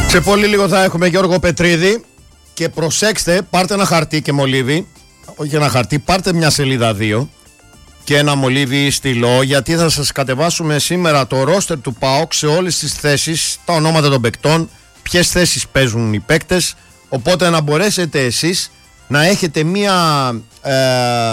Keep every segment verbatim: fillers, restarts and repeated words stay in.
Σε πολύ λίγο θα έχουμε Γιώργο Πετρίδη και προσέξτε, πάρτε ένα χαρτί και μολύβι, όχι ένα χαρτί, πάρτε μια σελίδα δύο και ένα μολύβι στυλό, γιατί θα σας κατεβάσουμε σήμερα το ρόστερ του ΠΑΟΚ σε όλες τις θέσεις, τα ονόματα των παικτών, ποιες θέσεις παίζουν οι παίκτες, οπότε να μπορέσετε εσείς να έχετε μια, ε,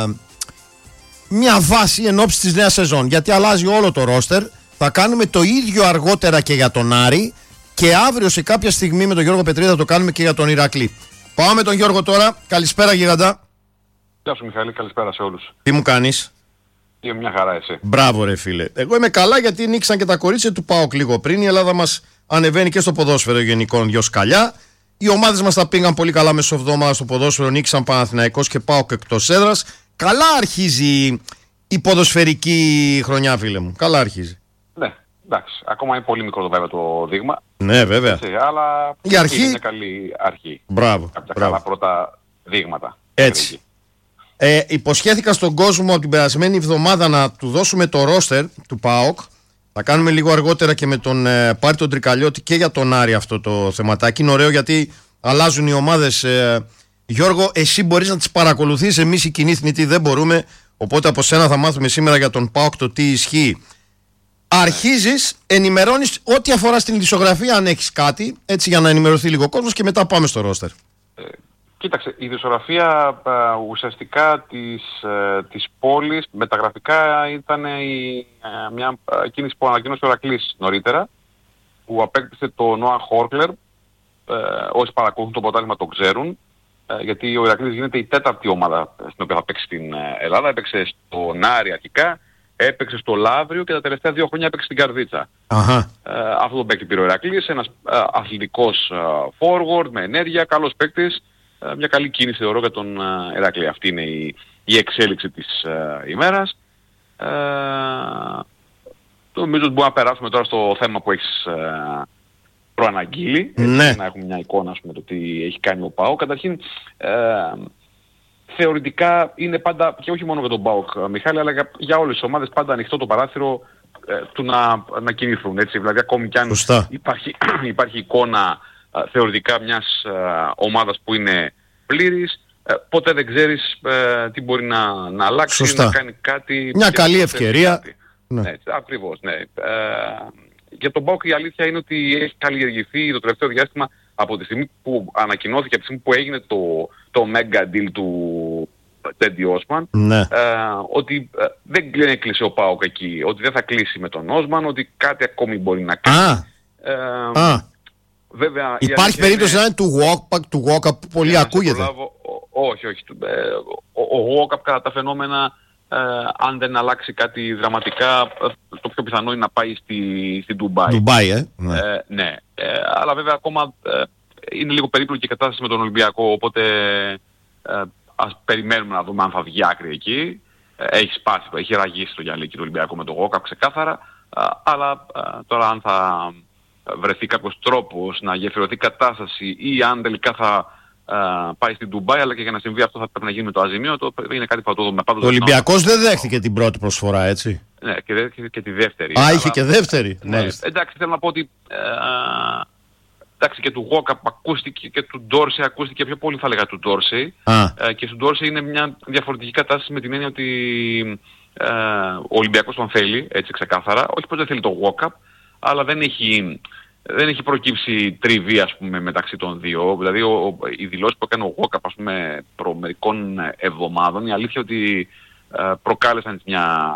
μια βάση εν ώψη της νέας σεζόν, γιατί αλλάζει όλο το ρόστερ. Θα κάνουμε το ίδιο αργότερα και για τον Άρη και αύριο σε κάποια στιγμή με τον Γιώργο Πετρίδη θα το κάνουμε και για τον Ηρακλή. Πάμε με τον Γιώργο τώρα. Καλησπέρα γίγαντα. Γεια σου Μιχάλη, καλησπέρα σε όλους. Τι μου κάνεις? Είμαι μια χαρά εσύ. Μπράβο ρε φίλε. Εγώ είμαι καλά γιατί νίξαν και τα κορίτσια του ΠΑΟΚ λίγο πριν. Η Ελλάδα μας ανεβαίνει και στο ποδόσφαιρο γενικών δυο σκαλιά. Οι ομάδες μας τα πήγαν πολύ καλά μεσοβδόμαδα στο ποδόσφαιρο. Νίξαν Παναθηναϊκός και ΠΑΟΚ εκτός έδρας. Καλά αρχίζει η ποδοσφαιρική χρονιά, φίλε μου. Καλά αρχίζει. Ναι, εντάξει. Ακόμα είναι πολύ μικρό το βέβαια το δείγμα. Ναι, βέβαια. Έτσι, αλλά η αρχή είναι καλή αρχή. Μπράβο. Κάποια μπράβο. καλά πρώτα δείγματα. Έτσι. Ε, υποσχέθηκα στον κόσμο από την περασμένη εβδομάδα να του δώσουμε το ρόστερ του ΠΑΟΚ. Θα κάνουμε λίγο αργότερα και με τον ε, Πάρη τον Τρικαλιώτη και για τον Άρη αυτό το θεματάκι. Είναι ωραίο γιατί αλλάζουν οι ομάδες. Ε, Γιώργο, εσύ μπορείς να τις παρακολουθείς. Εμείς οι κοινοί θνητοί δεν μπορούμε. Οπότε από σένα θα μάθουμε σήμερα για τον ΠΑΟΚ το τι ισχύει. Αρχίζεις, ενημερώνεις ό,τι αφορά στην ειδησιογραφία, αν έχεις κάτι, έτσι για να ενημερωθεί λίγο ο κόσμος, και μετά πάμε στο ρόστερ. Ε, κοίταξε, η ειδησιογραφία ουσιαστικά της, ε, της πόλης μεταγραφικά ήταν η, ε, μια ε, κίνηση που ανακοίνωσε ο Ηρακλής νωρίτερα, που απέκτησε το Νόα Χόρκλερ. Ε, όσοι παρακολουθούν το πρωτάθλημα το ξέρουν, ε, γιατί ο Ηρακλής γίνεται η τέταρτη ομάδα στην οποία θα παίξει στην Ελλάδα. Έπαιξε στον Άρη αρχικά, έπαιξε στο Λαύριο και τα τελευταία δύο χρόνια έπαιξε στην Καρδίτσα. Αχα. Ε, αυτό τον παίκτη πήρε ο Ηρακλής, ένας ε, αθλητικός ε, forward με ενέργεια, καλός παίκτης, ε, μια καλή κίνηση θεωρώ για τον ε, Ηρακλή. Αυτή είναι η, η εξέλιξη της ε, ημέρας. Ε, νομίζω ότι μπορούμε να περάσουμε τώρα στο θέμα που έχεις ε, προαναγγείλει, ναι. να έχουμε μια εικόνα ας πούμε, το τι έχει κάνει ο ΠΑΟΚ. Καταρχήν, ε, θεωρητικά είναι πάντα, και όχι μόνο για τον ΠΑΟΚ Μιχάλη, αλλά για, για όλες τις ομάδες πάντα ανοιχτό το παράθυρο ε, του να, να κινηθούν. Έτσι. Δηλαδή ακόμη κι αν υπάρχει, υπάρχει εικόνα ε, θεωρητικά μιας ε, ομάδας που είναι πλήρης, ε, ποτέ δεν ξέρεις ε, τι μπορεί να, να αλλάξει, Σωστά. να κάνει κάτι. Μια καλή ευκαιρία. Ναι. Ναι, έτσι, ακριβώς, ναι. Ε, για τον ΠΑΟΚ η αλήθεια είναι ότι έχει καλλιεργηθεί το τελευταίο διάστημα από τη στιγμή που ανακοινώθηκε, από τη στιγμή που έγινε το, το mega deal του Τέντι Όσμαν, ναι. ε, ότι ε, δεν έκλεισε ο ΠΑΟΚ εκεί, ότι δεν θα κλείσει με τον Όσμαν, ότι κάτι ακόμη μπορεί να κάνει. Α, ε, α. Βέβαια, υπάρχει περίπτωση είναι... να είναι του walk-up, του walk-up που πολύ ακούγεται. Προλάβω, όχι, όχι. Ε, ο, ο walk-up κατά τα φαινόμενα, ε, αν δεν αλλάξει κάτι δραματικά, το πιο πιθανό είναι να πάει στη, στη Ντουμπάι. Ντουμπάι, ε. Ναι. Ε, ναι. Ε, αλλά βέβαια ακόμα ε, είναι λίγο περίπλοκη η κατάσταση με τον Ολυμπιακό, οπότε ε, ας περιμένουμε να δούμε αν θα βγει άκρη εκεί. Ε, έχει σπάσει, έχει ραγίσει το γυαλί του Ολυμπιακού με τον Γόκαπ ξεκάθαρα, ε, αλλά ε, τώρα αν θα βρεθεί κάποιος τρόπος να γεφυρωθεί η κατάσταση ή αν τελικά θα Uh, πάει στην Ντουμπάι, αλλά και για να συμβεί αυτό θα πρέπει να γίνει με το αζημίο. Το είναι κάτι που θα το δούμε. Ο Ολυμπιακός δεν δέχτηκε την πρώτη προσφορά, έτσι. Ναι, και, δε, και, και τη δεύτερη. Α, αλλά... είχε και δεύτερη. Ναι. Ναι. Εντάξει, θέλω να πω ότι ε, εντάξει, και του Γόκαπ ακούστηκε και του Ντόρση ακούστηκε πιο πολύ, θα λέγα, του Ντόρση. Ε, και του Ντόρση είναι μια διαφορετική κατάσταση με την έννοια ότι ε, ο Ολυμπιακός τον θέλει, έτσι ξεκάθαρα. Όχι πως δεν θέλει το Γόκαπ, αλλά δεν έχει... δεν έχει προκύψει τριβή, ας πούμε, μεταξύ των δύο. Δηλαδή, ο, ο, οι δηλώσεις που έκανε ο Γόκαπ, ας πούμε, προ μερικών εβδομάδων, η αλήθεια ότι ε, προκάλεσαν μια,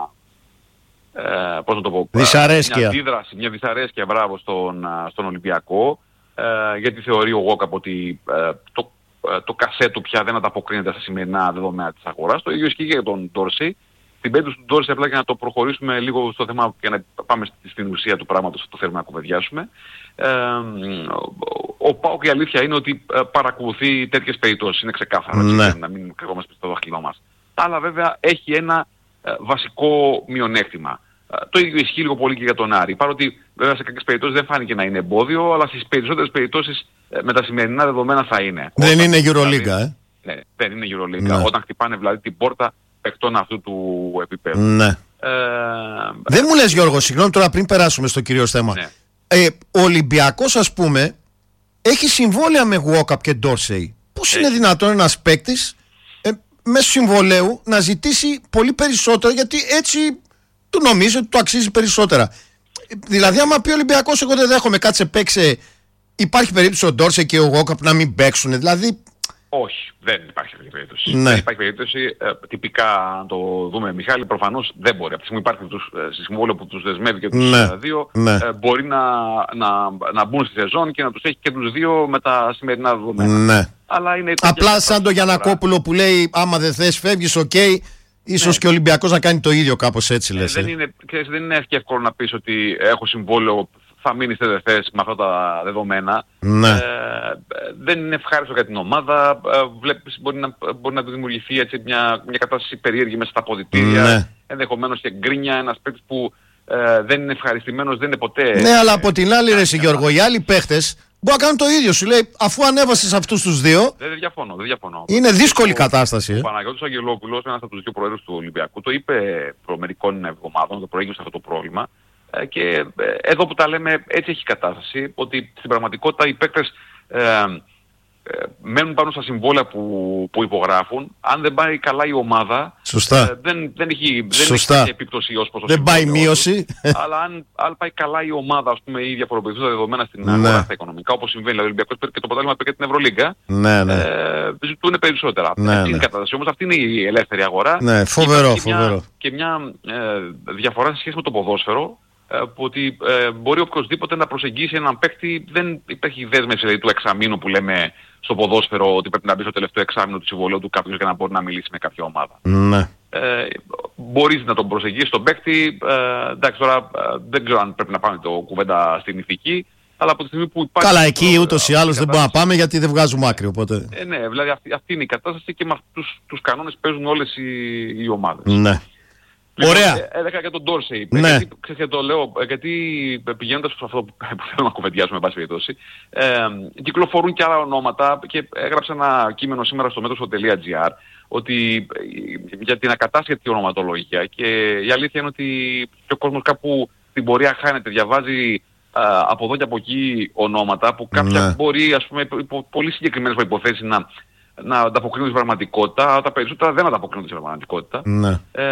ε, πώς να το πω, δυσαρέσκεια. Μια αντίδραση, μια δυσαρέσκεια, μπράβο, στον, στον Ολυμπιακό, ε, γιατί θεωρεί ο Γόκαπ ότι ε, το, ε, το κασέ του πια δεν ανταποκρίνεται στα σημερινά δεδομένα της αγοράς. Το ίδιο ισχύει και για τον Ντόρση. Στην περίπτωση του Ντόρση, απλά για να το προχωρήσουμε λίγο στο θέμα και να πάμε στην ουσία του πράγματος που το θέλουμε να κουβεντιάσουμε. Ε, ο ΠΑΟΚ η αλήθεια είναι ότι παρακολουθεί τέτοιες περιπτώσεις, είναι ξεκάθαρο, ναι. έτσι, να μην κρυβόμαστε στο δάχτυλό μας. Αλλά βέβαια έχει ένα ε, βασικό μειονέκτημα. Ε, το ίδιο ισχύει λίγο πολύ και για τον Άρη. Παρότι βέβαια σε κάποιες περιπτώσεις δεν φάνηκε να είναι εμπόδιο, αλλά στις περισσότερες περιπτώσεις ε, με τα σημερινά δεδομένα θα είναι. Δεν Όταν, είναι Euroliga, δηλαδή, ε. Ναι, δεν είναι Euroliga. Ναι. Όταν χτυπάνε δηλαδή την πόρτα παιχτών αυτού του επίπεδου. Ναι. Ε, δεν μου λες, Γιώργο, συγγνώμη τώρα πριν περάσουμε στο κυρίως θέμα. Ναι. Ε, ο Ολυμπιακός, ας πούμε, έχει συμβόλαια με Walkup και Dorsey. Πώς είναι δυνατόν ένας παίκτης ε, μέσω συμβολέου να ζητήσει πολύ περισσότερο, γιατί έτσι του νομίζω ότι του αξίζει περισσότερα. Δηλαδή, άμα πει ο Ολυμπιακός, εγώ δεν δέχομαι, κάτσε παίξε, υπάρχει περίπτωση ο Dorsey και ο Walkup να μην παίξουν. Δηλαδή. Όχι, δεν υπάρχει τέτοια περίπτωση. Ναι. Δεν υπάρχει περίπτωση. Ε, τυπικά, αν το δούμε, Μιχάλη, προφανώς δεν μπορεί. Από τη στιγμή υπάρχει στη συμβόλαιο που τους δεσμεύει και τους ναι. δύο, ναι. Ε, μπορεί να, να, να μπουν στη σεζόν και να τους έχει και τους δύο με τα σημερινά δεδομένα. Ναι. Αλλά είναι απλά σαν τον Γιαννακόπουλο που λέει, άμα δεν θες φεύγεις, οκ. Okay. Ίσως ναι. και ο Ολυμπιακός να κάνει το ίδιο, κάπως έτσι λες. Ε, δεν, είναι, ξέρεις, δεν είναι εύκολο να πεις ότι έχω συμβόλαιο, θα μείνεις δεν θες με αυτά τα δεδομένα. Ναι. Ε, δεν είναι ευχάριστο για την ομάδα. Ε, βλέπεις, μπορεί να, μπορεί να δημιουργηθεί έτσι, μια, μια κατάσταση περίεργη μέσα στα αποδυτήρια. Ναι. Ενδεχομένως και γκρίνια, ένας παίκτης που ε, δεν είναι ευχαριστημένος, δεν είναι ποτέ. Ναι, αλλά από την άλλη, ρε Γιώργο, οι άλλοι παίχτες μπορεί να κάνουν το ίδιο. Σου λέει, αφού ανέβασες αυτούς τους δύο. Δεν διαφωνώ, δεν διαφωνώ. Είναι δύσκολη ο, κατάσταση. Ο, ε. ο Παναγιώτης Αγγελόπουλος, ένας από τους δύο προέδρους του Ολυμπιακού, το είπε προ μερικών εβδομάδων, το προέγγισε αυτό το πρόβλημα. Ε, και ε, εδώ που τα λέμε, έτσι έχει κατάσταση, ότι στην πραγματικότητα οι παίκτες ε, ε, μένουν πάνω στα συμβόλαια που, που υπογράφουν. Αν δεν πάει καλά η ομάδα, Σωστά. Ε, δεν, δεν έχει, δεν Σωστά. έχει επίπτωση ως προς το δεν πάει μείωση. Αλλά αν, αν πάει καλά η ομάδα, ας πούμε, ή διαφοροποιηθούν τα δεδομένα στην ναι. αγορά, στα οικονομικά, όπως συμβαίνει, δηλαδή ο Ολυμπιακός παίρνει και το πρωτάθλημα παίρνει και την Ευρωλίγκα, ναι, ναι. ε, ζητούν περισσότερα. Ναι, αυτή ναι. είναι η κατάσταση. Όμως αυτή είναι η ελεύθερη αγορά. Ναι, φοβερό, και φοβερό. Μια, και μια ε, διαφορά σε σχέση με το ποδόσφαιρο, που ότι ε, μπορεί οποιοσδήποτε να προσεγγίσει έναν παίκτη, δεν υπάρχει δέσμευση δηλαδή, του εξαμήνου που λέμε στο ποδόσφαιρο ότι πρέπει να μπει στο τελευταίο εξάμηνο του συμβολέου του κάποιος για να μπορεί να μιλήσει με κάποια ομάδα. Ναι. Ε, μπορείς να τον προσεγγίσεις τον παίκτη, ε, εντάξει τώρα ε, δεν ξέρω αν πρέπει να πάμε το κουβέντα στην ηθική, αλλά από τη στιγμή που υπάρχει... Καλά, εκεί το, ούτως ή άλλως δεν μπορούμε να πάμε γιατί δεν βγάζουμε άκρη, οπότε... Ε, ναι, δηλαδή αυτή, αυτή είναι η κατάσταση και με αυτούς τους κανόνες παίζουν όλες οι, οι ομάδες. Ναι. Λοιπόν, ωραία. Έλεγα για τον Dorsey. Ναι. Γιατί, ξέρετε, το λέω, γιατί πηγαίνοντας προς αυτό που θέλω να κουβεντιάσουμε, εν πάση περιπτώσει, ε, κυκλοφορούν και άλλα ονόματα και έγραψα ένα κείμενο σήμερα στο metro.gr ότι για την ακατάσχετη ονοματολογία και η αλήθεια είναι ότι και ο κόσμος κάπου στην πορεία χάνεται, διαβάζει α, από εδώ και από εκεί ονόματα που κάποια ναι. μπορεί, ας πούμε, υπό πολύ συγκεκριμένες προϋποθέσεις να να ανταποκρίνονται στην πραγματικότητα, αλλά τα περισσότερα δεν ανταποκρίνονται στην πραγματικότητα. Ναι. Ε,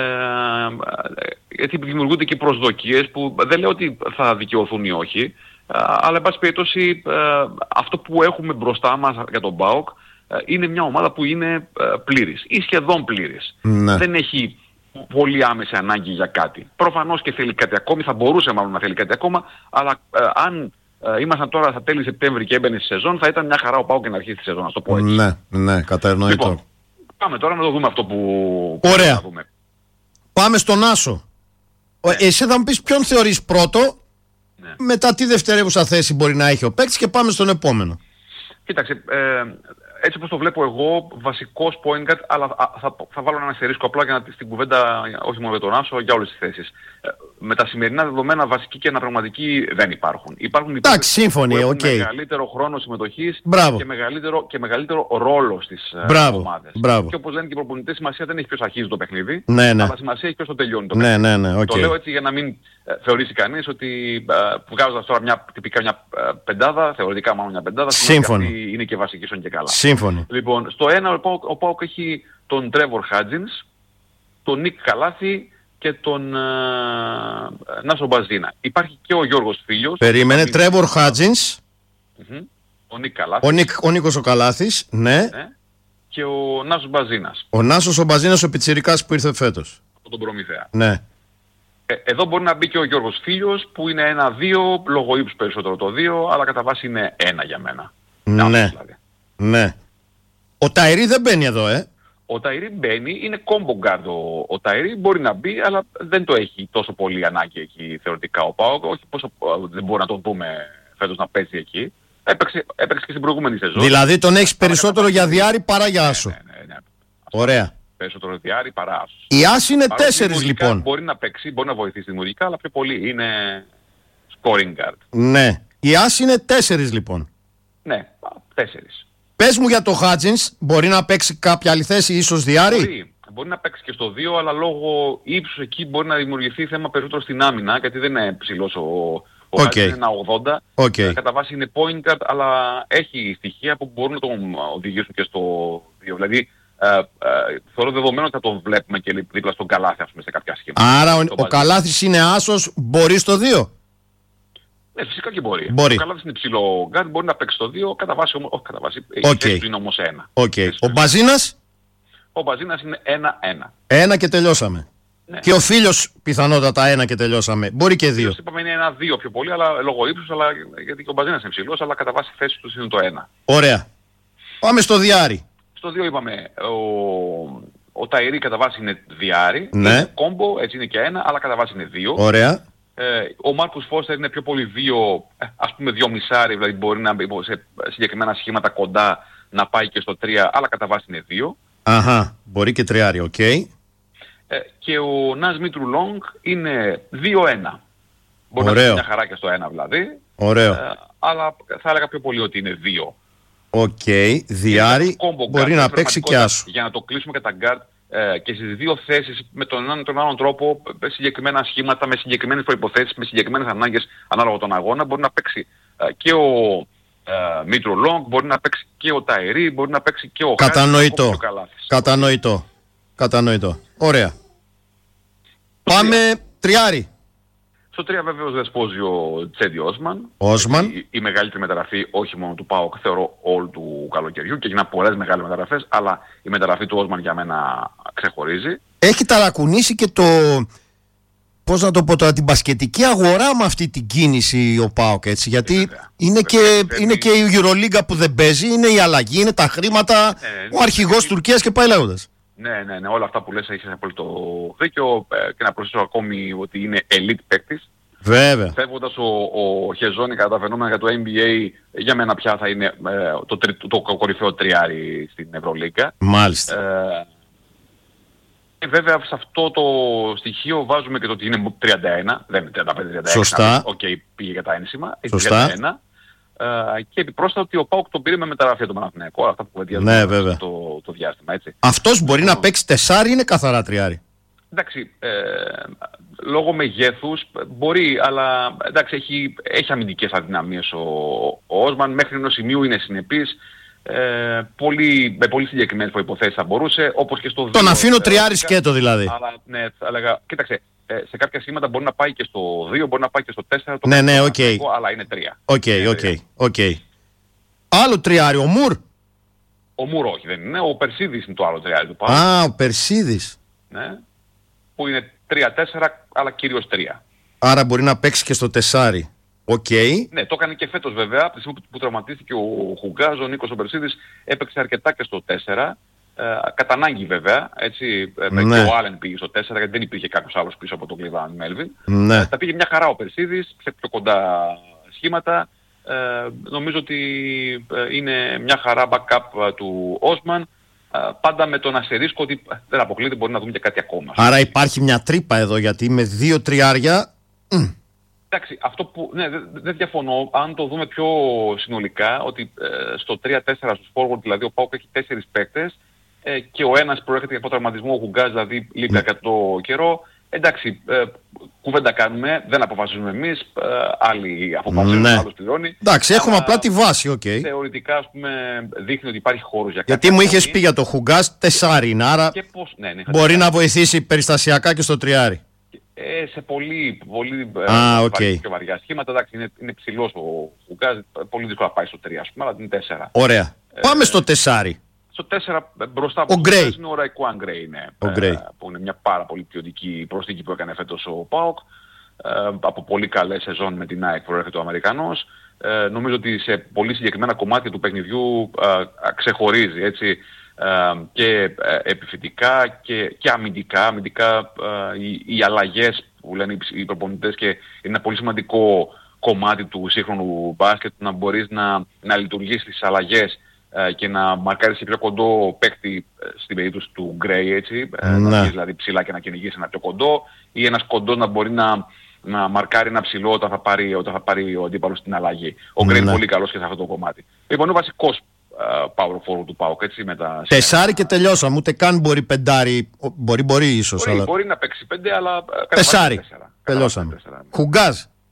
γιατί δημιουργούνται και προσδοκίες που δεν λέω ότι θα δικαιωθούν ή όχι, αλλά εν πάση περιπτώσει αυτό που έχουμε μπροστά μας για τον ΠΑΟΚ είναι μια ομάδα που είναι πλήρης ή σχεδόν πλήρης. Ναι. Δεν έχει πολύ άμεση ανάγκη για κάτι. Προφανώς και θέλει κάτι ακόμη, θα μπορούσε μάλλον να θέλει κάτι ακόμα, αλλά αν Uh, ήμασταν τώρα στα τέλη Σεπτέμβρη και έμπαινε στη σεζόν, θα ήταν μια χαρά ο ΠΑΟΚ και να αρχίσει τη σεζόν, να το πω έτσι. Ναι, ναι, κατανοητό. Λοιπόν, πάμε τώρα να το δούμε αυτό που... Ωραία. Να δούμε. Πάμε στον Άσο. Ναι. Εσύ θα μου πεις ποιον θεωρείς πρώτο, ναι. μετά τι δευτερεύουσα θέση μπορεί να έχει ο παίκτης και πάμε στον επόμενο. Κοίταξε, ε, έτσι όπως το βλέπω εγώ, βασικός point guard, αλλά θα, θα βάλω ένα αστερίσκο απλά για να στην κουβέντα, όχι μόνο για τον Άσο, για όλες τις θέσεις. Ε, με τα σημερινά δεδομένα βασικοί και αναπραγματικοί δεν υπάρχουν. Υπάρχουν Εντάξει, σύμφωνοι, που έχουν okay. μεγαλύτερο χρόνο συμμετοχής και μεγαλύτερο, και μεγαλύτερο ρόλο στις μπράβο, ομάδες. Μπράβο. Και όπως λένε και οι προπονητές, σημασία δεν έχει ποιος αρχίζει το παιχνίδι, ναι, ναι. αλλά σημασία έχει ποιος το τελειώνει το ναι, παιχνίδι. Ναι, ναι, okay. Το λέω έτσι για να μην ε, θεωρήσει κανείς ότι ε, βγάζοντας τώρα μια, τυπικά μια ε, πεντάδα, θεωρητικά μάλλον μια πεντάδα, σύμφωνη. Είναι και βασική στον και καλά. Σύμφωνη. Λοιπόν, στο ένα ο ΠΑΟΚ έχει τον Τρέβορ Χάτζινς, τον Νίκ Καλάθη και τον ε, Νάσο Μπαζίνα. Υπάρχει και ο Γιώργος Φίλιος. Περίμενε, Τρέβορ Χάτζινς. Mm-hmm. Ο Νίκ Καλάθης. Ο, Νίκ, ο Νίκος ο Καλάθης, ναι. ναι. Και ο Νάσος Μπαζίνας. Ο Νάσος ο Μπαζίνας ο πιτσιρικάς που ήρθε φέτος. Από τον Προμηθέα. Ναι. Ε, εδώ μπορεί να μπει και ο Γιώργος Φίλιος που είναι ένα δύο, λόγω ύψους περισσότερο το δύο, αλλά κατά βάση είναι ένα για μένα. Ναι. Δηλαδή. Ναι. Ο Ταϊρή δεν μπαίνει εδώ, ε. Ο Ταϊρή μπαίνει, είναι combo guard ο, ο Ταϊρή, μπορεί να μπει, αλλά δεν το έχει τόσο πολύ ανάγκη εκεί θεωρητικά ο ΠΑΟΚ. Όχι πόσο δεν μπορεί να τον πούμε φέτος να παίζει εκεί. Έπαιξε, έπαιξε και στην προηγούμενη σεζόν. Δηλαδή τον έχεις περισσότερο για Διάρη παρά για Άσο. Ναι, ναι, ναι, ναι. Ωραία. Περισσότερο Διάρη παρά Άσο. Η Άση είναι τέσσερις λοιπόν. Μπορεί να παίξει, μπορεί να βοηθήσει δημιουργικά, αλλά πιο πολύ είναι scoring guard. Ναι. Η Άση είναι τέσσερις λοιπόν. Ναι, τέσσερις. Πες μου για το Χάτζινς, μπορεί να παίξει κάποια άλλη θέση, ίσως Διάρη. Μπορεί, μπορεί να παίξει και στο δύο, αλλά λόγω ύψους εκεί μπορεί να δημιουργηθεί θέμα περισσότερο στην άμυνα, γιατί δεν είναι ψηλός ο, Ο Γκάζι είναι ένα ογδόντα, okay. κατά βάση είναι point guard, αλλά έχει στοιχεία που μπορούν να τον οδηγήσουν και στο δύο. Δηλαδή, ε, ε, θεωρώ δεδομένο ότι θα τον βλέπουμε και δίπλα στον Καλάθι, ας πούμε, σε κάποια σχήματα. Άρα ο, ο Καλάθις είναι άσος, μπορεί στο δύο. Ναι, φυσικά και μπορεί. μπορεί. Ο Καλάθις είναι ψηλό γκάρντ, μπορεί να παίξει στο δύο, κατά βάση, όχι κατά βάση, okay. η θέση του είναι όμως ένα. Okay. Ο Μπαζίνας? Ο Μπαζίνας είναι ένα ένα. Ένα και τελειώσαμε. Ναι. Και ο Φίλιος πιθανότατα ένα και τελειώσαμε. Μπορεί και δύο. Είπαμε είναι ένα δύο πιο πολύ, αλλά λόγω ύψους, αλλά γιατί και ο Μπαζίνας είναι ψηλός, αλλά κατά βάση η θέση του είναι το ένα. Ωραία. Πάμε στο διάρρη. Στο δύο είπαμε, ο, ο Ταϊρή κατά βάση είναι διάρρη. Ναι. Είναι κόμπο, έτσι είναι και ένα, αλλά κατά βάση είναι δύο. Ωραία. Ε, ο Μάρκους Φώστερ είναι πιο πολύ δύο, ας πούμε δύο μισάρι, δηλαδή μπορεί να σε συγκεκριμένα σχήματα κοντά να πάει και στο τρία, αλλά κατά βάση είναι δύο. Αχα, μπορεί και τριάρι, οκ. Okay. Ε, και ο Νάζ Μίτρου Λόγκ είναι δύο ένα. Μπορεί Ωραίο. να είναι μια χαρά και στο ένα δηλαδή. Ωραίο. Ε, αλλά θα έλεγα πιο πολύ ότι είναι δύο. Οκ, okay. Διάρη μπορεί να παίξει και άσο. Για να το κλείσουμε και τα γκάρτ ε, και στις δύο θέσεις με τον έναν τον άλλον τρόπο, με συγκεκριμένα σχήματα, με συγκεκριμένες προϋποθέσεις, με συγκεκριμένες ανάγκες ανάλογα τον αγώνα, μπορεί να παίξει ε, και ο ε, Μίτρο Λόγκ, μπορεί να παίξει και ο Ταϊρή, μπορεί να παίξει και ο Κατανοητό. Χάρης, Κατανοητό. Κατανοητό. Ωραία. Πάμε τριάρι. Στο τρία βέβαιος δεσπόζει ο Τσέντι Όσμαν. Όσμαν. Η, η μεγαλύτερη μεταγραφή όχι μόνο του ΠΑΟΚ, θεωρώ όλου του καλοκαιριού και έγιναν πολλές μεγάλες μεταγραφές, αλλά η μεταγραφή του Όσμαν για μένα ξεχωρίζει. Έχει ταρακουνήσει και το, πώς να το πω τώρα, την μπασκετική αγορά με αυτή την κίνηση ο ΠΑΟΚ, έτσι, γιατί βέβαια, είναι, και, είναι και η EuroLeague που δεν παίζει, είναι η αλλαγή, είναι τα χρήματα, ναι, ναι, ο αρχηγός ναι, Τουρκίας και πάει λέγοντας. Ναι, ναι, ναι, όλα αυτά που λες έχεις απόλυτο δίκιο ε, και να προσθέσω ακόμη ότι είναι elite παίκτης. Βέβαια. Φεύγοντας ο, ο Χεζόνι κατά τα φαινόμενα για το N B A, για μένα πια θα είναι ε, το, τρι, το, το κορυφαίο τριάρι στην Ευρωλίγκα. Μάλιστα. Ε, και βέβαια σε αυτό το στοιχείο βάζουμε και το ότι είναι τριάντα ένα, δεν είναι τριάντα πέντε τριάντα έξι. Σωστά. Οκ, okay, πήγε για τα ένσημα. Σωστά. τριάντα ένα. Uh, και επιπρόσθετα ότι ο ΠΑΟΚ τον πήρε με μεταγραφή του Παναθηναϊκού, αυτά που ναι, βέβαια. το, το διάστημα, έτσι. Αυτός μπορεί να παίξει τεσσάρι ή είναι καθαρά τριάρι? Εντάξει, ε, λόγω μεγέθους μπορεί, αλλά εντάξει, έχει, έχει αμυντικές αδυναμίες ο, ο Όσμαν, μέχρι ενός σημείου είναι συνεπής, ε, πολύ, με πολύ συγκεκριμένες προϋποθέσεις θα μπορούσε, όπως και στο δύο. Τον αφήνω ε, τριάρι σκέτο δηλαδή. Αλλά ναι, θα έλεγα, κοίταξε, σε κάποια σχήματα μπορεί να πάει και στο δύο, μπορεί να πάει και στο τέσσερα, το ναι, ναι, οκ. Okay. Αλλά είναι τρία. Οκ, οκ, οκ. Άλλο τριάρι, ο Μουρ. Ο Μουρ όχι, δεν είναι. Ο Περσίδης είναι το άλλο τριάρι του Πάου. Α, ο Περσίδης. Ναι. Που είναι τρία τέσσερα, αλλά κυρίως τρία. Άρα μπορεί να παίξει και στο τεσσάρι. Οκ. Okay. Ναι, το έκανε και φέτος βέβαια. Από τη στιγμή που τραυματίστηκε ο Χουγκάζ, ο Νίκος ο Περσίδης έπαιξε αρκετά και στο τέσσερα. Ε, κατά ανάγκη βέβαια, έτσι, ναι. Και ο Άλεν πήγε στο τέσσερα γιατί δεν υπήρχε κάποιος άλλος πίσω από τον Κλιβάν Μέλβιν. Ναι. Ε, τα πήγε μια χαρά ο Περσίδης, σε πιο κοντά σχήματα. Ε, νομίζω ότι ε, είναι μια χαρά backup του Όσμαν. Ε, πάντα με τον αστερίσκο ότι δεν αποκλείται, μπορεί να δούμε και κάτι ακόμα. Άρα υπάρχει μια τρύπα εδώ, γιατί με δύο τριάρια... Εντάξει, αυτό που, ναι, δεν δε διαφωνώ, αν το δούμε πιο συνολικά, ότι ε, στο τρία τέσσερα στους forward, δηλαδή ο ΠΑΟΚ έχει τέσσερις παίκτες, ε, και ο ένας προέρχεται από τραυματισμό, ο Γουγκάζ, δηλαδή λίγα ναι. κατά το καιρό. Εντάξει, ε, κουβέντα κάνουμε, δεν αποφασίζουμε εμείς, ε, άλλοι αποφασίζουν, ναι. άλλος πληρώνει. Εντάξει, έχουμε απλά τη βάση, οκ. Okay. Θεωρητικά, ας πούμε, δείχνει ότι υπάρχει χώρος για κάτι. Γιατί μου είχες πει για το Χουγκάζ τεσσάρι, άρα πώς, ναι, ναι, μπορεί να βοηθήσει περιστασιακά και στο τριάρι. Ε, σε πολύ, πολύ ah, okay. βαρύ, πιο βαριά σχήματα, εντάξει, είναι, είναι ψηλός ο Χουγκάζ, πολύ δύσκολα να πάει στο τρία, ας πούμε, αλλά είναι τέσσερα. Ωραία. Ε, Πάμε στο τεσσάρι. Στο τέσσερα μπροστά από ο Γκρέι. Είναι ο Ραϊκουάν Γκρέι, ναι, ε, που είναι μια πάρα πολύ ποιοτική προσθήκη που έκανε φέτος ο ΠΑΟΚ, ε, από πολύ καλές σεζόν με την ΑΕΚ προέρχεται ο Αμερικανός. Ε, νομίζω ότι σε πολύ συγκεκριμένα κομμάτια του παιχνιδιού ε, ξεχωρίζει, έτσι, ε, και ε, επιθετικά και, και αμυντικά. Αμυντικά ε, οι, οι αλλαγές που λένε οι προπονητές, και είναι ένα πολύ σημαντικό κομμάτι του σύγχρονου μπάσκετ, να μπορείς να, να λειτουργήσεις τις αλλαγές και να μαρκάρεις σε πιο κοντό παίκτη, στην περίπτωση του Γκρέι, έτσι, ναι. Να βγεις δηλαδή ψηλά και να κυνηγείς ένα πιο κοντό, ή ένας κοντός να μπορεί να, να μαρκάρει ένα ψηλό όταν θα πάρει, όταν θα πάρει ο αντίπαλος στην αλλαγή. Ο Γκρέι ναι. είναι πολύ καλός και σε αυτό το κομμάτι. Λοιπόν, είναι ο βασικός uh, power forward του ΠΑΟΚ, έτσι, με τα... Τεσσάρι και τελειώσαμε, ούτε καν μπορεί πεντάρι, μπορεί, μπορεί ίσως. Μπορεί, αλλά... μπορεί να παίξει πέντε, αλλά... Τεσσάρι, τελειώσαμε. Χουγκάζ.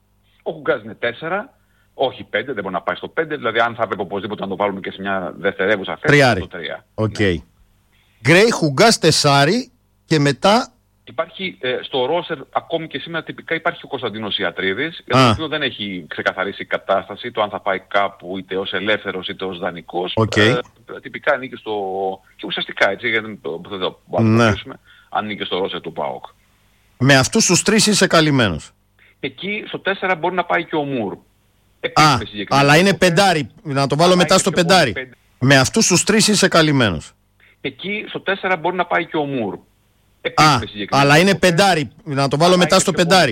Ο Χουγκάς είναι τέσσερα, όχι πέντε, δεν μπορεί να πάει στο πέντε, δηλαδή αν θα έπρεπε οπωσδήποτε να το βάλουμε και σε μια δευτερεύουσα θέση, τριάρι. το τρία. Οκ. Ναι. Γκρέι, Χουγκάς, τεσάρι και μετά... Υπάρχει ε, στο ρόστερ ακόμη και σήμερα τυπικά υπάρχει ο Κωνσταντίνος Ιατρίδης, για τον οποίο δεν έχει ξεκαθαρίσει η κατάσταση, το αν θα πάει κάπου είτε ως ελεύθερος είτε ως δανεικός. Okay. Ε, τυπικά ανήκει στο... και ουσιαστικά έτσι, γιατί δεν το, δεν το ναι. ανήκει στο ρόστερ του ΠΑΟΚ. Με αυτούς τους τρεις είσαι καλυμμένος. Εκεί στο τέσσερα μπορεί να πάει και ο Μουρ. Α, αλλά είναι πεντάρι, να το βάλω μετά στο πεντάρι. Πέντε. Με αυτούς τους τρεις είσαι καλυμμένος. Εκεί στο τέσσερα μπορεί να πάει και ο Μουρ. Α, αλλά είναι πεντάρι, να το βάλω μετά στο πεντάρι.